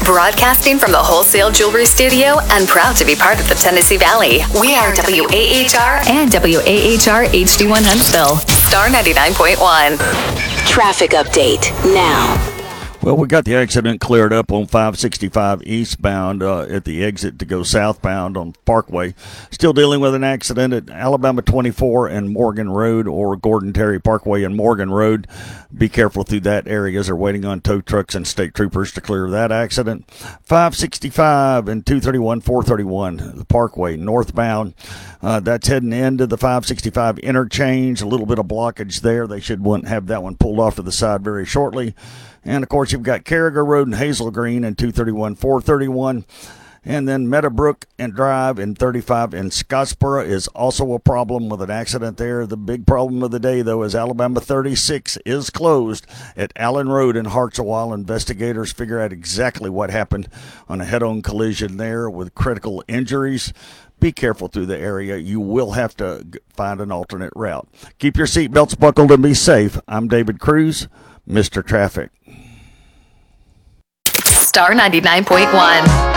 Broadcasting from the Wholesale Jewelry Studio and proud to be part of the Tennessee Valley. We are WAHR and WAHR HD1 Huntsville. Star 99.1. Traffic update now. Well, we got the accident cleared up on 565 eastbound at the exit to go southbound on Parkway. Still dealing with an accident at Alabama 24 and Morgan Road, or Gordon Terry Parkway and Morgan Road. Be careful through that area as they're waiting on tow trucks and state troopers to clear that accident. 565 and 231, 431, the Parkway northbound. That's heading into the 565 interchange. A little bit of blockage there. They should have that one pulled off to the side very shortly. And, of course, you've got Carriger Road and Hazel Green and 231, 431. And then Meadowbrook and Drive and 35 in Scottsboro is also a problem with an accident there. The big problem of the day, though, is Alabama 36 is closed at Allen Road in Hartselle while investigators figure out exactly what happened on a head-on collision there with critical injuries. Be careful through the area. You will have to find an alternate route. Keep your seatbelts buckled and be safe. I'm David Cruz, Mr. Traffic. Star 99.1.